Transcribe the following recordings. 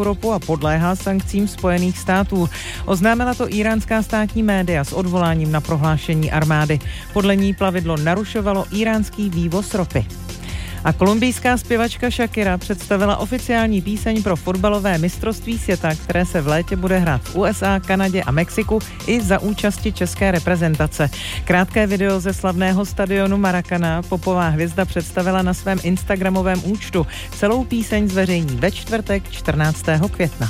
iránskou ropu a podléhá sankcím Spojených států. Oznámila to iránská státní média s odvoláním na prohlášení armády. Podle ní plavidlo narušovalo iránský vývoz ropy. A kolumbijská zpěvačka Shakira představila oficiální píseň pro fotbalové mistrovství světa, které se v létě bude hrát v USA, Kanadě a Mexiku i za účasti české reprezentace. Krátké video ze slavného stadionu Maracana popová hvězda představila na svém instagramovém účtu. Celou píseň zveřejní ve čtvrtek 14. května.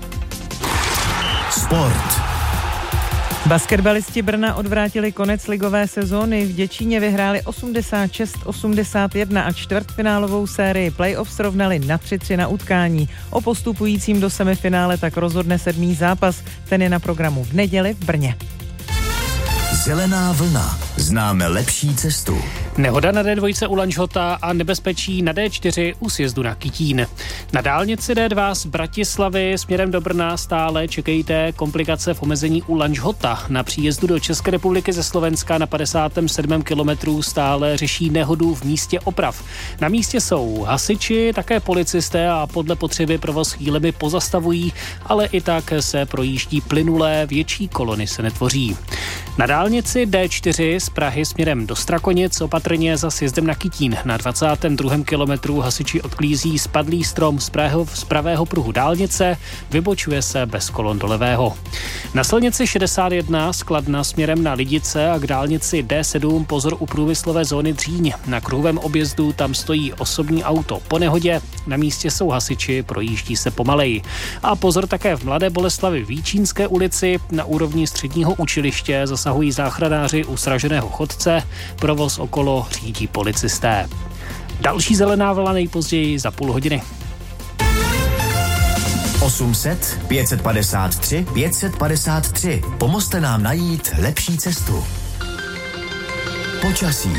Sport. Basketbalisti Brna odvrátili konec ligové sezóny. V Děčíně vyhráli 86-81 a čtvrtfinálovou sérii playoff srovnali na 3-3 na utkání. O postupujícím do semifinále tak rozhodne 7. zápas. Ten je na programu v neděli v Brně. Zelená vlna. Známe lepší cestu. Nehoda na D2 u Lanžhota a nebezpečí na D4 u sjezdu na Kytín. Na dálnici D2 z Bratislavy směrem do Brna stále čekejte komplikace v omezení u Lanžhota. Na příjezdu do České republiky ze Slovenska na 57. kilometru stále řeší nehodu v místě oprav. Na místě jsou hasiči, také policisté a podle potřeby provoz chvílemi pozastavují, ale i tak se projíždí plynulé, větší kolony se netvoří. Na dálnici D4 z Prahy směrem do Strakonic opatrně za sjezdem na Kytín. Na 22. kilometru hasiči odklízí spadlý strom z pravého pruhu dálnice, vybočuje se bez kolon do levého. Na silnici 61 z Kladna směrem na Lidice a k dálnici D7 pozor u průmyslové zóny Dříň. Na kruhovém objezdu tam stojí osobní auto po nehodě, na místě jsou hasiči, projíždí se pomaleji. A pozor také v Mladé Boleslavi v Výčínské ulici, na úrovni středního učiliště zasahují záchranáři u sraženého chodce, provoz okolo řídí policisté. Další zelená vlna nejpozději za půl hodiny. 800 553 553. Pomozte nám najít lepší cestu. Počasí.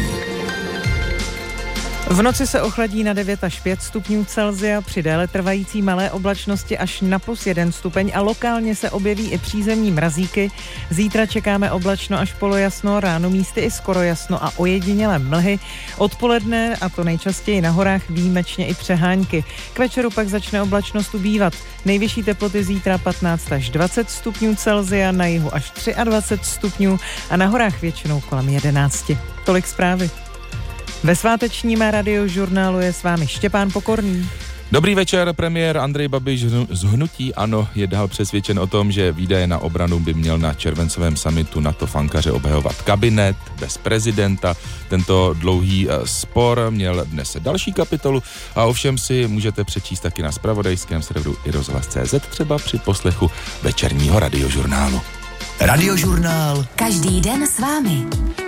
V noci se ochladí na 9 až 5 stupňů Celsia, při déle trvající malé oblačnosti až na +1 stupeň a lokálně se objeví i přízemní mrazíky. Zítra čekáme oblačno až polojasno, ráno místy i skoro jasno a ojedinělé mlhy. Odpoledne, a to nejčastěji na horách, výjimečně i přehánky. K večeru pak začne oblačnost ubývat. Nejvyšší teploty zítra 15 až 20 stupňů Celsia, na jihu až 23 stupňů a na horách většinou kolem 11. Tolik zprávy. Ve svátečním radiožurnálu je s vámi Štěpán Pokorný. Dobrý večer, premiér Andrej Babiš z hnutí ANO je dál přesvědčen o tom, že výdaje na obranu by měl na červencovém summitu NATO v Ankaře obhajovat kabinet bez prezidenta. Tento dlouhý spor měl dnes další kapitolu a ovšem si můžete přečíst taky na zpravodajském serveru iRozhlas.cz, třeba při poslechu večerního radiožurnálu. Radiožurnál. Každý den s vámi.